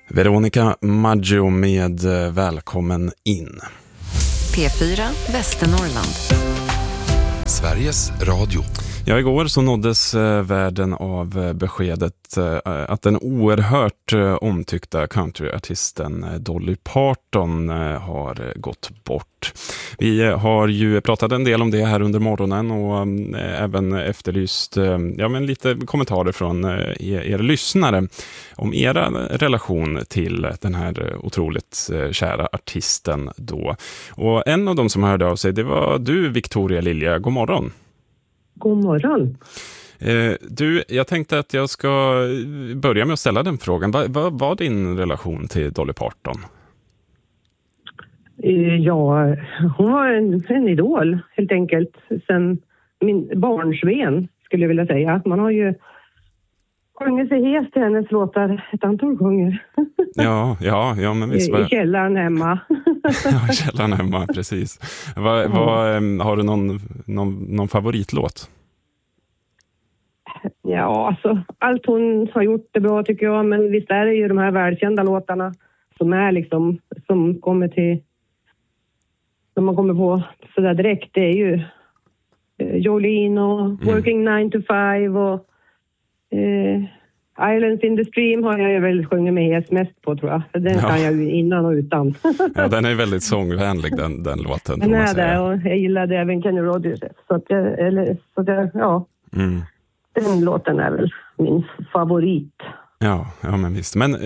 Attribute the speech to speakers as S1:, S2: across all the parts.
S1: Veronica Maggio med Välkommen in.
S2: P4 Västernorrland.
S3: Sveriges Radio.
S1: Ja, igår så nåddes världen av beskedet att den oerhört omtyckta countryartisten Dolly Parton har gått bort. Vi har ju pratat en del om det här under morgonen och även efterlyst lite kommentarer från er lyssnare om era relation till den här otroligt kära artisten då. Och en av dem som hörde av sig, det var du, Victoria Lilja. God morgon.
S4: God morgon.
S1: Jag tänkte att jag ska börja med att ställa den frågan. Vad var din relation till Dolly Parton?
S4: Ja, hon var en idol helt enkelt. Sen min barnsben skulle jag vilja säga. Man har ju sjungit sig hes till hennes låtar ett antal gånger.
S1: Ja, men visst.
S4: I källaren hemma.
S1: Ja, i källaren hemma, precis. Har du någon favoritlåt?
S4: Ja, alltså allt hon har gjort är bra tycker jag. Men visst är det ju de här välkända låtarna som är liksom, som man kommer på sådär direkt. Det är ju Jolene och Working 9 to 5 och Islands in the Stream har jag väl sjungit med hes mest på, tror jag. Den kan jag ju innan och utan.
S1: Ja, den är väldigt sångvänlig, den låten.
S4: Den är det, och jag gillade även Kenny Rogers. Den låten är väl min favorit.
S1: Ja, men visst. Men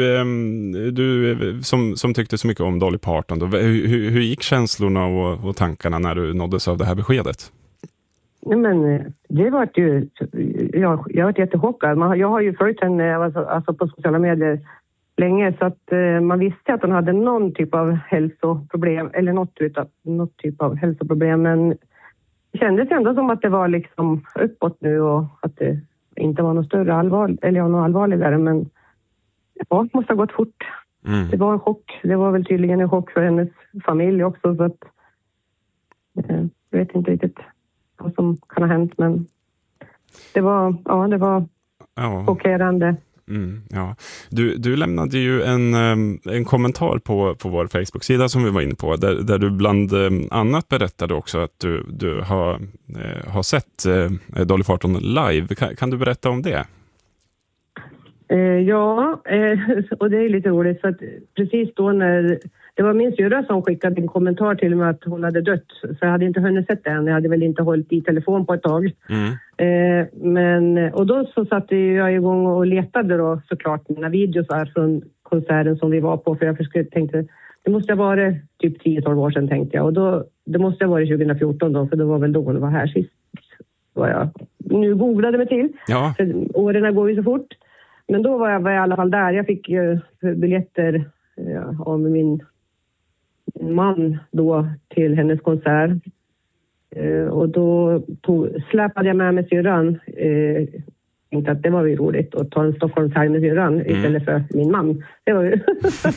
S1: du som tyckte så mycket om Dolly Parton, då, hur gick känslorna och tankarna när du nåddes av det här beskedet?
S4: Men det var ju, jag var jättechockad. Jag har ju följt henne alltså på sociala medier länge, så att man visste att hon hade någon typ av hälsoproblem, eller något typ av hälsoproblem, men det kändes ändå som att det var liksom uppåt nu och att det inte var något större något allvarligare, men ja, måste ha gått fort. Det var en chock. Det var väl tydligen en chock för hennes familj också, så att jag vet inte riktigt vad som kan ha hänt, men det var chockerande.
S1: Ja. Du lämnade ju en kommentar på vår Facebook-sida som vi var inne på, där du bland annat berättade också att du har sett Dolly Parton live. Kan du berätta om det?
S4: Och det är lite roligt, för att precis då när det var min syrra som skickade en kommentar till mig att hon hade dött, så jag hade inte hunnit sett det än. Jag hade väl inte hållit i telefon på ett tag. Och då så satte jag igång och letade då såklart mina videos här från konserten som vi var på, för jag tänkte det måste ha varit typ 10-12 år sedan, tänkte jag, och då det måste ha varit 2014 då, för det var väl då hon var här sist, vad jag nu googlade mig till.
S1: Ja.
S4: För åren går ju så fort. Men då var jag i alla fall där. Jag fick biljetter av min man då till hennes konsert. Och då släpade jag med mig syrran. Tänkte att det var ju roligt att ta en Stockholmshelg med syrran istället för min man. Det var ju...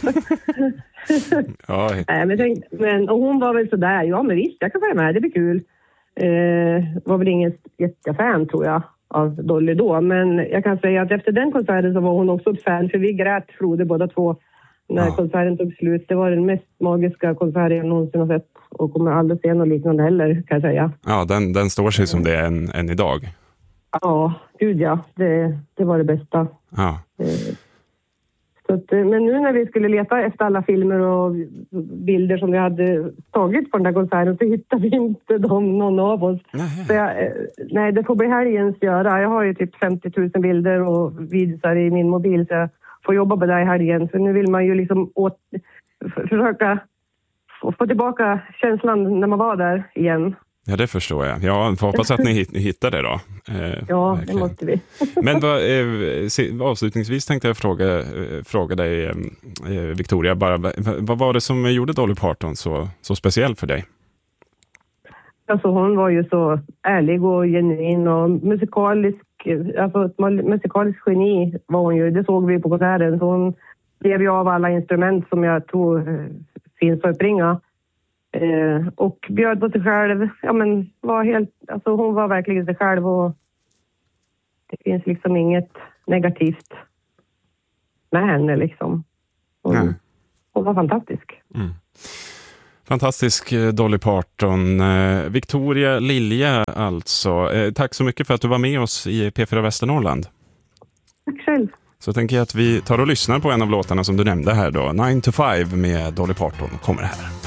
S4: och hon var väl sådär, ja men visst, jag kan följa med, det blir kul. Var väl ingen jättefan, tror jag, av Dolly då, men jag kan säga att efter den konserten så var hon också ett fan, för vi grät Frode båda två när konserten tog slut. Det var den mest magiska konserten jag någonsin har sett, och kommer aldrig se något liknande heller, kan jag säga. Ja,
S1: den står sig som det är än idag.
S4: Ja, gud ja, det var det bästa.
S1: Ja.
S4: Så att, men nu när vi skulle leta efter alla filmer och bilder som vi hade tagit på den där konserten, så hittade vi inte någon av oss. Så nej, det får bli helgens göra. Jag har ju typ 50 000 bilder och videos i min mobil, så jag får jobba på det i helgen. För nu vill man ju liksom försöka få tillbaka känslan när man var där igen.
S1: Ja, det förstår jag. Ja, hoppas att ni hittar det då.
S4: Ja,
S1: verkligen.
S4: Det måste vi.
S1: Men avslutningsvis tänkte jag fråga dig, Victoria, vad var det som gjorde Dolly Parton så speciell för dig?
S4: Alltså hon var ju så ärlig och genuin och musikalisk geni var hon ju. Det såg vi på konserten. Så hon blev ju av alla instrument som jag tror finns att uppringa. Och bjöd på sig själv. Ja, men hon var verkligen sig själv, och det finns liksom inget negativt med henne liksom. Hon var fantastisk.
S1: Mm. Fantastisk Dolly Parton. Victoria Lilja alltså. Tack så mycket för att du var med oss i P4 Västernorrland.
S4: Tack själv.
S1: Så tänker jag att vi tar och lyssnar på en av låtarna som du nämnde här då. 9 to 5 med Dolly Parton kommer här.